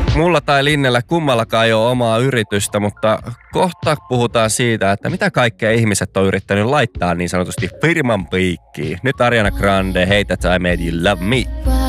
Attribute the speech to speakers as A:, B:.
A: Mulla tai Linnellä kummallakaan ei ole omaa yritystä, mutta kohta puhutaan siitä, että mitä kaikkea ihmiset on yrittänyt laittaa niin sanotusti firman piikkiin. Nyt Ariana Grande, Hate That I Made You Love Me.